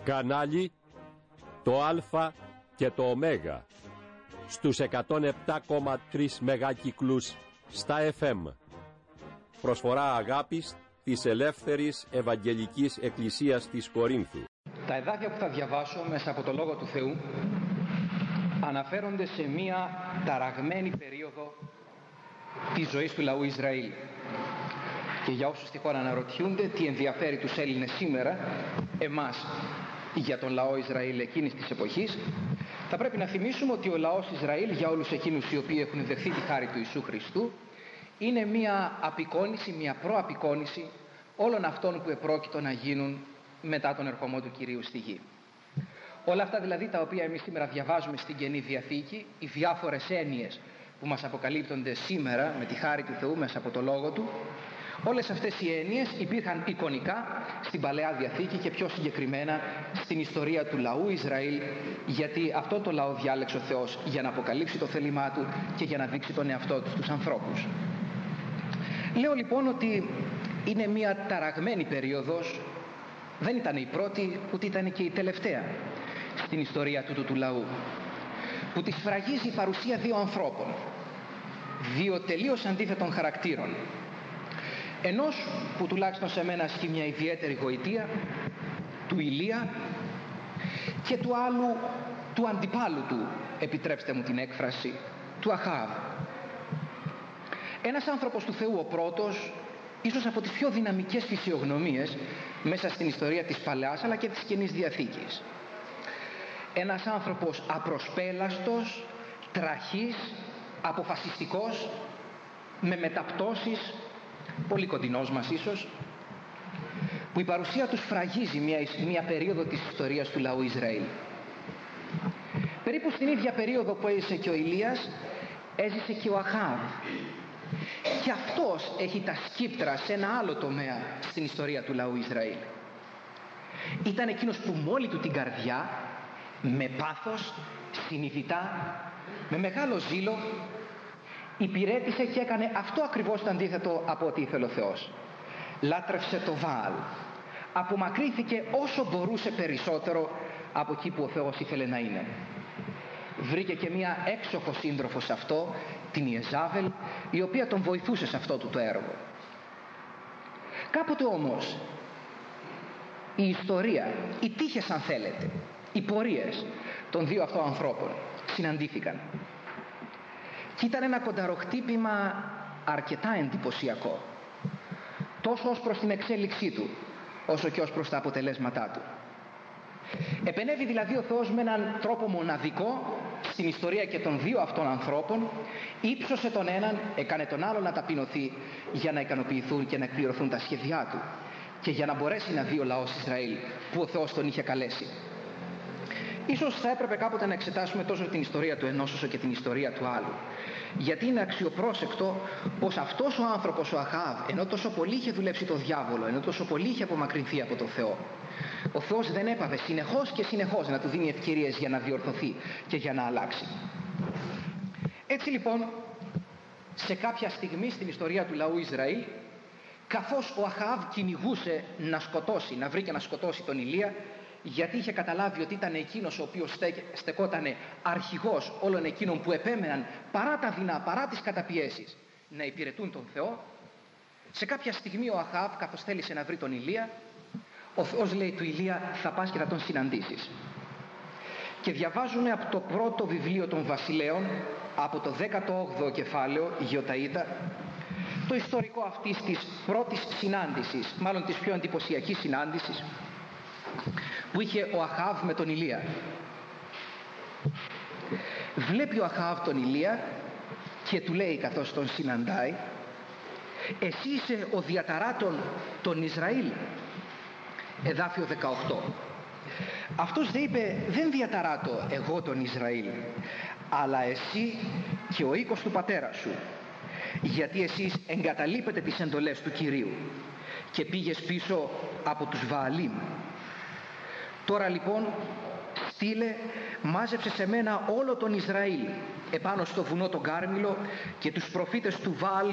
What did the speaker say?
Κανάλι το Α και το Ω στους 107,3 μεγάκυκλους στα FM. Προσφορά αγάπης της Ελεύθερης Ευαγγελικής Εκκλησίας της Κορίνθου. Τα εδάφια που θα διαβάσω μέσα από το Λόγο του Θεού αναφέρονται σε μία ταραγμένη περίοδο της ζωής του λαού Ισραήλ. Και για όσους τυχόν αναρωτιούνται τι ενδιαφέρει τους Έλληνες σήμερα, εμάς, για τον λαό Ισραήλ εκείνης της εποχής, θα πρέπει να θυμίσουμε ότι ο λαός Ισραήλ, για όλους εκείνους οι οποίοι έχουν δεχθεί τη χάρη του Ιησού Χριστού, είναι μία απεικόνηση, μία προαπεικόνηση όλων αυτών που επρόκειτο να γίνουν μετά τον ερχομό του Κυρίου στη γη. Όλα αυτά δηλαδή τα οποία εμείς σήμερα διαβάζουμε στην Καινή Διαθήκη, οι διάφορες έννοιες που μας αποκαλύπτονται σήμερα με τη χάρη του Θεού μέσα από το Λόγο Του, όλες αυτές οι έννοιες υπήρχαν εικονικά στην Παλαιά Διαθήκη και πιο συγκεκριμένα στην ιστορία του λαού Ισραήλ, γιατί αυτό το λαό διάλεξε ο Θεός για να αποκαλύψει το θέλημά Του και για να δείξει τον εαυτό Του στους ανθρώπους. Λέω λοιπόν ότι είναι μια ταραγμένη περίοδος, δεν ήταν η πρώτη ούτε ήταν και η τελευταία στην ιστορία του λαού, που τη σφραγίζει η παρουσία δύο ανθρώπων, δύο τελείως αντίθετων χαρακτήρων. Ενός που τουλάχιστον σε μένα ασκεί μια ιδιαίτερη γοητεία, του Ηλία, και του άλλου, του αντιπάλου του, επιτρέψτε μου την έκφραση, του Αχάβ. Ένας άνθρωπος του Θεού, ο πρώτος, ίσως από τις πιο δυναμικές φυσιογνωμίες μέσα στην ιστορία της Παλαιάς αλλά και της Καινής Διαθήκης. Ένας άνθρωπος απροσπέλαστος, τραχής, αποφασιστικός, με μεταπτώσεις, πολύ κοντινός μας ίσως, που η παρουσία του σφραγίζει μια περίοδο της ιστορίας του λαού Ισραήλ. Περίπου στην ίδια περίοδο που έζησε και ο Ηλίας, έζησε και ο Αχάβ. Και αυτός έχει τα σκύπτρα σε ένα άλλο τομέα στην ιστορία του λαού Ισραήλ. Ήταν εκείνος που με όλη του την καρδιά, με πάθος, συνειδητά, με μεγάλο ζήλο, υπηρέτησε και έκανε αυτό ακριβώς το αντίθετο από ό,τι ήθελε ο Θεός. Λάτρευσε το Βαάλ. Απομακρύθηκε όσο μπορούσε περισσότερο από εκεί που ο Θεός ήθελε να είναι. Βρήκε και μία έξοχο σύντροφο σε αυτό, την Ιεζάβελ, η οποία τον βοηθούσε σε αυτό το έργο. Κάποτε όμως η ιστορία, οι τύχες αν θέλετε, οι πορείες των δύο αυτών ανθρώπων συναντήθηκαν. Και ήταν ένα κονταροχτύπημα αρκετά εντυπωσιακό, τόσο ως προς την εξέλιξή του, όσο και ως προς τα αποτελέσματά του. Επενέβη δηλαδή ο Θεός με έναν τρόπο μοναδικό στην ιστορία και των δύο αυτών ανθρώπων, ύψωσε τον έναν, έκανε τον άλλο να ταπεινωθεί για να ικανοποιηθούν και να εκπληρωθούν τα σχέδιά του και για να μπορέσει να δει ο λαός Ισραήλ που ο Θεός τον είχε καλέσει. Ίσως θα έπρεπε κάποτε να εξετάσουμε τόσο την ιστορία του ενός όσο και την ιστορία του άλλου, γιατί είναι αξιοπρόσεκτο πως αυτός ο άνθρωπος ο Αχάβ, ενώ τόσο πολύ είχε δουλέψει το διάβολο, ενώ τόσο πολύ είχε απομακρυνθεί από τον Θεό, ο Θεός δεν έπαβε συνεχώς και συνεχώς να του δίνει ευκαιρίες για να διορθωθεί και για να αλλάξει. Έτσι λοιπόν, σε κάποια στιγμή στην ιστορία του λαού Ισραήλ, καθώς ο Αχάβ κυνηγούσε να σκοτώσει, να βρει και να σκοτώσει τον Ηλία, γιατί είχε καταλάβει ότι ήταν εκείνος ο οποίος στεκότανε αρχηγός όλων εκείνων που επέμεναν παρά τα δεινά, παρά τις καταπιέσεις, να υπηρετούν τον Θεό, σε κάποια στιγμή ο Αχάβ, καθώς θέλησε να βρει τον Ηλία, ο Θεός λέει του Ηλία, θα πας και θα τον συναντήσεις. Και διαβάζουμε από το πρώτο βιβλίο των Βασιλέων, από το 18ο κεφάλαιο, Γεωταΐτα, το ιστορικό αυτής της πρώτης συνάντησης, μάλλον της πιο εντυπωσιακής συνάντησης, που είχε ο Αχάβ με τον Ηλία. Βλέπει ο Αχάβ τον Ηλία και του λέει καθώς τον συναντάει, εσύ είσαι ο διαταράτων των Ισραήλ. Εδάφιο 18. Αυτός δεν είπε, δεν διαταράτω εγώ τον Ισραήλ, αλλά εσύ και ο οίκος του πατέρα σου, γιατί εσείς εγκαταλείπετε τις εντολές του Κυρίου και πήγες πίσω από τους Βααλίμ. Τώρα λοιπόν στείλε, μάζεψε σε μένα όλο τον Ισραήλ επάνω στο βουνό τον Κάρμηλο και τους προφήτες του Βαάλ